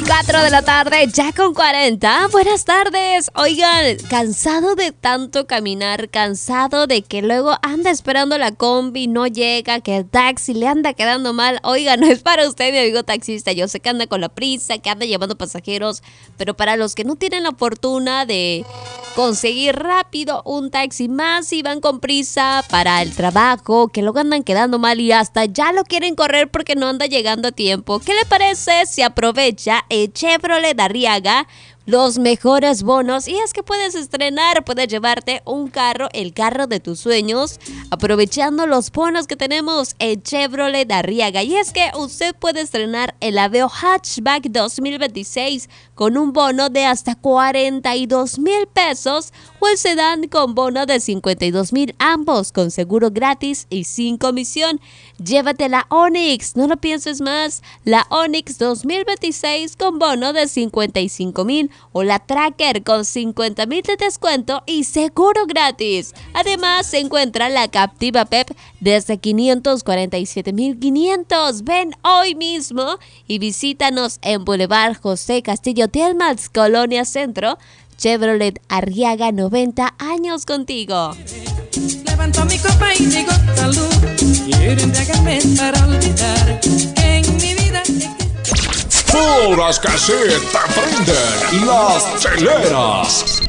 4 de la tarde, ya con 40. Buenas tardes. Oigan, cansado de tanto caminar, cansado de que luego anda esperando la combi, no llega, que el taxi le anda quedando mal. Oigan, no es para usted, mi amigo taxista. Yo sé que anda con la prisa, que anda llevando pasajeros, pero para los que no tienen la fortuna de conseguir rápido un taxi, más si van con prisa para el trabajo, que luego andan quedando mal y hasta ya lo quieren correr porque no anda llegando a tiempo. ¿Qué le parece si aprovecha el Chevrolet Arriaga los mejores bonos? Y es que puedes puedes llevarte un carro, el carro de tus sueños, aprovechando los bonos que tenemos en Chevrolet Arriaga. Y es que usted puede estrenar el Aveo Hatchback 2026 con un bono de hasta 42,000 pesos o el sedán con bono de 52,000, ambos con seguro gratis y sin comisión. Llévate la Onix, no lo pienses más, la Onix 2026 con bono de 55,000 o la Tracker con 50,000 de descuento y seguro gratis. Además se encuentra la Captiva PEP desde 547,500. Ven hoy mismo y visítanos en Boulevard José Castillo Telmals, Colonia Centro. Chevrolet Arriaga, 90 años contigo. Levanto mi copa y digo salud. Quiero embriagarme para olvidar que en mi vida Puras que sí te prenden las cheleras.